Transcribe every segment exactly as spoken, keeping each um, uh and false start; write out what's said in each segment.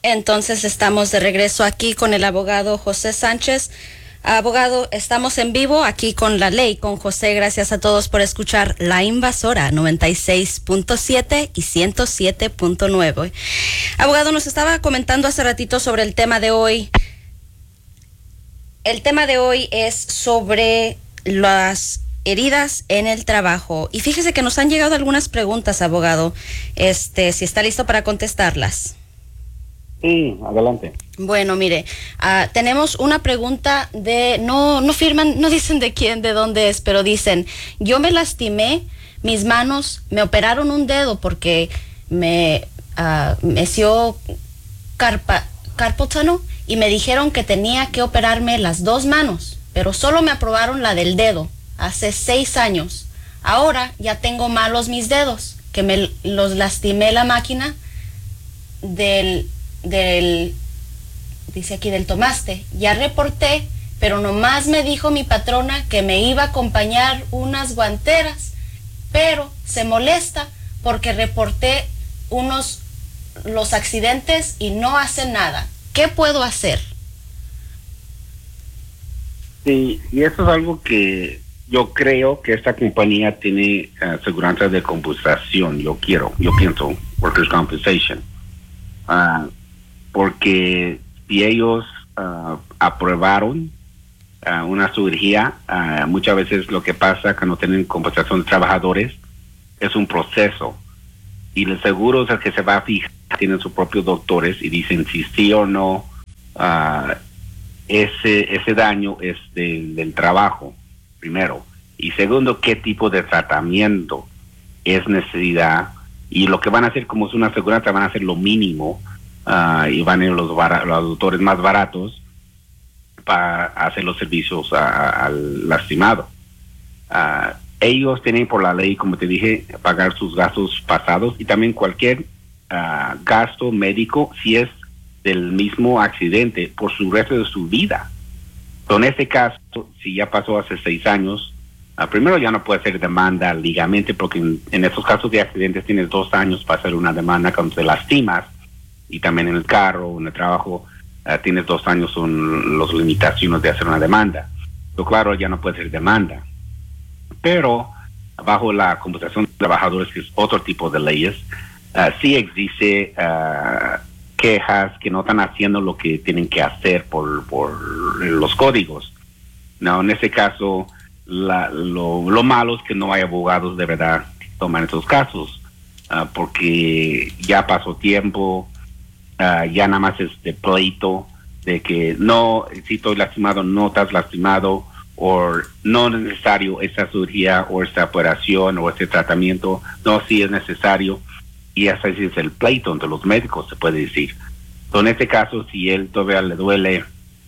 Entonces estamos de regreso aquí con el abogado José Sánchez. Abogado, estamos en vivo aquí con La Ley, con José. Gracias a todos por escuchar La Invasora noventa y seis punto siete y ciento siete punto nueve. Abogado, nos estaba comentando hace ratito sobre el tema de hoy. El tema de hoy es sobre las heridas en el trabajo. Y fíjese que nos han llegado algunas preguntas, abogado. Este, si está listo para contestarlas. Sí, adelante. Bueno, mire, uh, tenemos una pregunta de, no, no firman, no dicen de quién, de dónde es, pero dicen, yo me lastimé mis manos, me operaron un dedo porque me, uh, me dio carpa, carpal tunnel y me dijeron que tenía que operarme las dos manos, pero solo me aprobaron la del dedo hace seis años. Ahora ya tengo malos mis dedos, que me los lastimé la máquina del... del, dice aquí, del tomaste. Ya reporté, pero nomás me dijo mi patrona que me iba a acompañar unas guanteras, pero se molesta porque reporté unos, los accidentes y no hace nada. ¿Qué puedo hacer? Sí, y eso es algo que yo creo que esta compañía tiene uh, aseguranza de compensación. Yo quiero, yo pienso, Workers' Compensation. Uh, porque si ellos uh, aprobaron uh, una cirugía, uh, muchas veces lo que pasa cuando tienen compensación de trabajadores es un proceso, y el seguro es el que se va a fijar, tienen sus propios doctores y dicen si sí o no uh, ese ese daño es de, del trabajo, primero, y segundo, qué tipo de tratamiento es necesidad, y lo que van a hacer, como es una aseguranza, van a hacer lo mínimo. Uh, y van a ir los, bar- los doctores más baratos para hacer los servicios al lastimado. Uh, ellos tienen por la ley, como te dije, pagar sus gastos pasados y también cualquier uh, gasto médico si es del mismo accidente por su resto de su vida. So, en este caso, si ya pasó hace seis años, uh, primero ya no puede hacer demanda legalmente, porque en, en estos casos de accidentes tienes dos años para hacer una demanda cuando te lastimas. Y también en el carro, en el trabajo, uh, tienes dos años, son las limitaciones de hacer una demanda. Pero claro, ya no puede ser demanda. Pero bajo la compensación de trabajadores, que es otro tipo de leyes, uh, sí existe uh, quejas que no están haciendo lo que tienen que hacer por, por los códigos. No, en ese caso, la, lo, lo malo es que no hay abogados de verdad que toman esos casos, uh, porque ya pasó tiempo. Uh, ya nada más es de pleito, de que no, si estoy lastimado, no estás lastimado, o no es necesario esta cirugía, o esta operación, o este tratamiento, no, sí es necesario, y hasta ese es el pleito entre los médicos, se puede decir. So, en este caso, si él todavía le duele,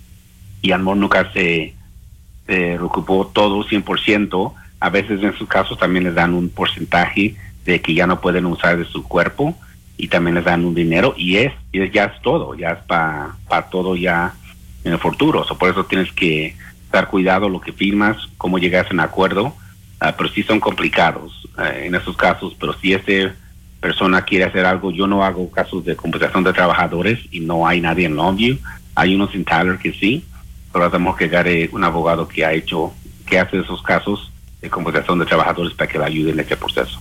y a lo mejor nunca se, se recuperó todo cien por ciento, a veces en sus casos también les dan un porcentaje de que ya no pueden usar de su cuerpo, y también les dan un dinero, y es, y ya es todo, ya es para pa todo ya en el futuro. So, por eso tienes que dar cuidado lo que firmas, cómo llegas en acuerdo, uh, pero sí son complicados uh, en esos casos. Pero si esta persona quiere hacer algo, yo no hago casos de compensación de trabajadores y no hay nadie en Longview. Hay unos en Tyler que sí, pero tenemos que llegar a un abogado que ha hecho, que hace esos casos de compensación de trabajadores para que le ayude en este proceso.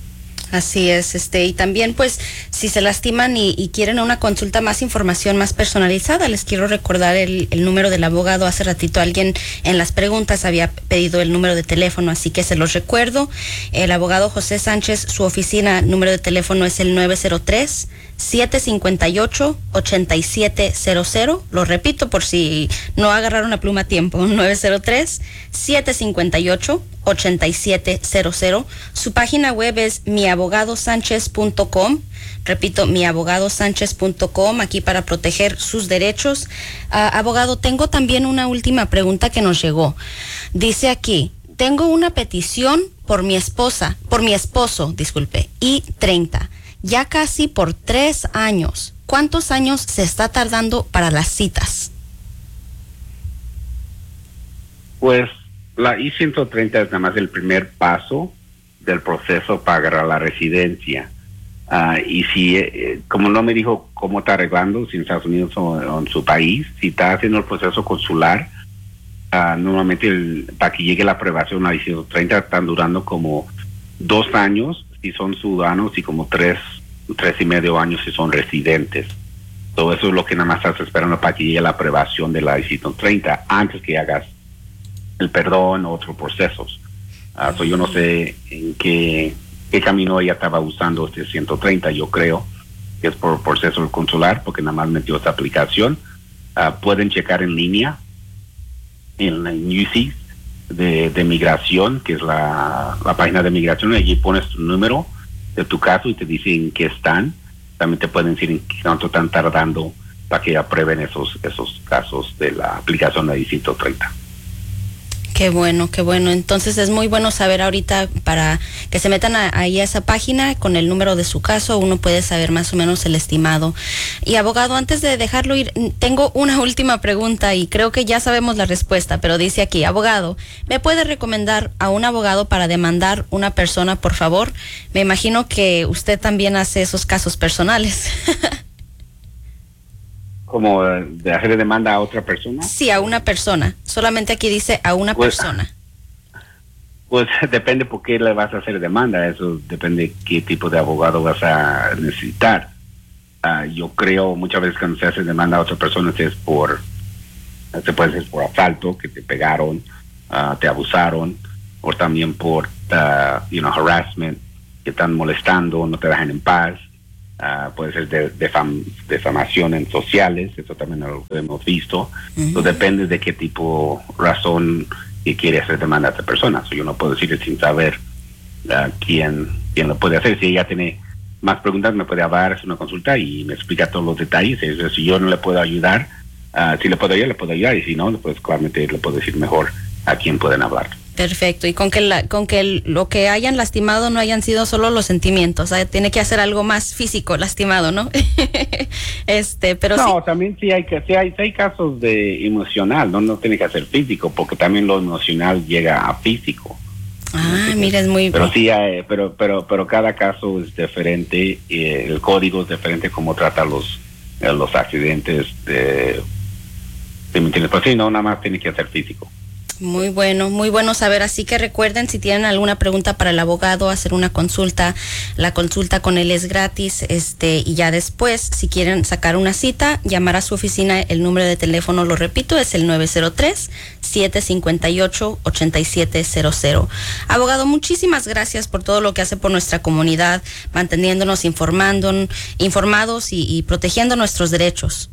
Así es, este, y también pues si se lastiman y, y quieren una consulta, más información más personalizada, les quiero recordar el, el número del abogado. Hace ratito alguien en las preguntas había pedido el número de teléfono, así que se los recuerdo. El abogado José Sánchez, su oficina, número de teléfono es el nueve cero tres, siete cinco ocho, ocho siete cero cero. Lo repito por si no agarraron la pluma a tiempo, nueve cero tres, siete cinco ocho, ocho siete cero cero. Su página web es mi abogado sánchez punto com. Repito, mi abogado sánchez punto com, aquí para proteger sus derechos. Uh, abogado, tengo también una última pregunta que nos llegó. Dice aquí, tengo una petición por mi esposa, por mi esposo, disculpe, I treinta, ya casi por tres años. ¿Cuántos años se está tardando para las citas? Pues la I ciento treinta es nada más el primer paso del proceso para agarrar la residencia. Uh, y si, eh, como no me dijo cómo está arreglando, si en Estados Unidos o, o en su país, si está haciendo el proceso consular, uh, normalmente el, para que llegue la aprobación a ciento treinta están durando como dos años si son ciudadanos y como tres, tres y medio años si son residentes. Todo eso es lo que nada más estás esperando para que llegue la aprobación de la ciento treinta antes que hagas el perdón o otros procesos. Uh, so yo no sé en qué... qué camino ella estaba usando este ciento treinta, yo creo que es por proceso consular, porque nada más metió esta aplicación. Uh, pueden checar en línea en la U C I S de, de migración, que es la, la página de migración, y allí pones tu número de tu caso y te dicen que están. También te pueden decir en cuánto están tardando para que aprueben esos, esos casos de la aplicación de ciento treinta. Qué bueno, qué bueno. Entonces es muy bueno saber ahorita para que se metan a, ahí a esa página con el número de su caso, uno puede saber más o menos el estimado. Y abogado, antes de dejarlo ir, tengo una última pregunta y creo que ya sabemos la respuesta, pero dice aquí, abogado, ¿me puede recomendar a un abogado para demandar una persona, por favor? Me imagino que usted también hace esos casos personales. ¿Como de hacer demanda a otra persona? Sí, a una persona. Solamente aquí dice a una pues, persona. Pues depende por qué le vas a hacer demanda. Eso depende qué tipo de abogado vas a necesitar. Uh, yo creo muchas veces cuando se hace demanda a otra persona es por, se puede hacer por asalto, que te pegaron, uh, te abusaron, o también por, uh, you know, harassment, que están molestando, no te dejan en paz. Uh, puede ser de, de fam, defamación en sociales, eso también lo hemos visto. Uh-huh. Entonces depende de qué tipo razón que quiere hacer demanda a esta persona. So, yo no puedo decirle sin saber uh, quién, quién lo puede hacer. Si ella tiene más preguntas, me puede hablar, hacer una consulta y me explica todos los detalles. Es, si yo no le puedo ayudar, uh, si le puedo ayudar, le puedo ayudar, y si no, pues claramente le puedo decir mejor a quién pueden hablar. Perfecto, y con que la, con que el, lo que hayan lastimado no hayan sido solo los sentimientos, o sea, tiene que hacer algo más físico lastimado, ¿no? este, pero no, sí. también sí hay que, sí hay, sí hay casos de emocional, no, no tiene que hacer físico, porque también lo emocional llega a físico. Ah, mira, es muy. Pero sí, hay, pero, pero, pero cada caso es diferente, eh, el código es diferente, cómo trata los, eh, los accidentes, de, ¿sí me entiendes? Pero sí, no, nada más tiene que hacer físico. Muy bueno, muy bueno saber. Así que recuerden, si tienen alguna pregunta para el abogado, hacer una consulta. La consulta con él es gratis, este, y ya después, si quieren sacar una cita, llamar a su oficina. El número de teléfono, lo repito, es el nueve cero tres, siete cinco ocho, ocho siete cero cero. Abogado, muchísimas gracias por todo lo que hace por nuestra comunidad, manteniéndonos informando, informados y, y protegiendo nuestros derechos.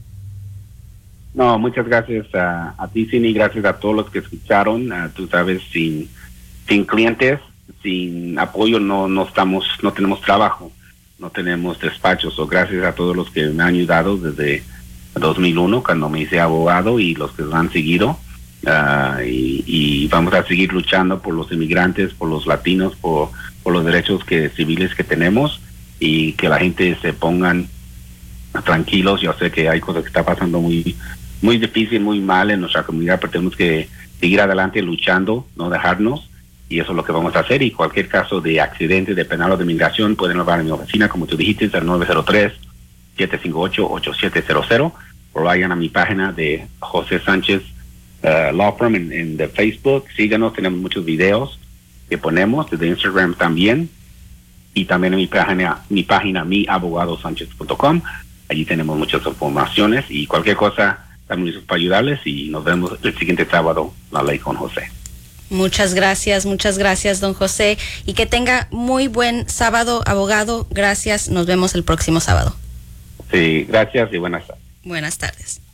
No, muchas gracias a, a ti, Cindy, gracias a todos los que escucharon. Uh, tú sabes, sin sin clientes, sin apoyo no no estamos, no tenemos trabajo, no tenemos despachos. So, gracias a todos los que me han ayudado desde dos mil uno, cuando me hice abogado, y los que nos han seguido. Uh, y, y vamos a seguir luchando por los inmigrantes, por los latinos, por, por los derechos que civiles que tenemos, y que la gente se pongan tranquilos. Yo sé que hay cosas que están pasando muy muy difícil, muy mal en nuestra comunidad, pero tenemos que seguir adelante luchando, no dejarnos, y eso es lo que vamos a hacer. Y cualquier caso de accidente, de penal o de migración, pueden hablar en mi oficina, como tú dijiste, al nueve cero tres, siete cinco ocho, ocho siete cero cero, o vayan a mi página de José Sánchez uh, Law Firm en, en de Facebook. Síganos, tenemos muchos videos que ponemos, desde Instagram también, y también en mi página, mi página mi abogado sánchez punto com. Allí tenemos muchas informaciones, y cualquier cosa estamos listos para ayudarles, y nos vemos el siguiente sábado, La Ley con José. Muchas gracias, muchas gracias, don José, y que tenga muy buen sábado, abogado. Gracias, nos vemos el próximo sábado. Sí, gracias y buenas tardes. Buenas tardes.